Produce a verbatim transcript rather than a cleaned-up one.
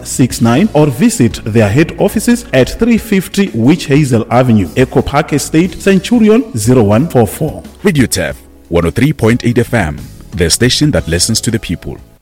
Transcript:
six nine or visit their head offices at three fifty Witch Hazel Avenue, Echo Park Estate, Centurion zero one four four. Radio T E F one oh three point eight F M, the station that listens to the people.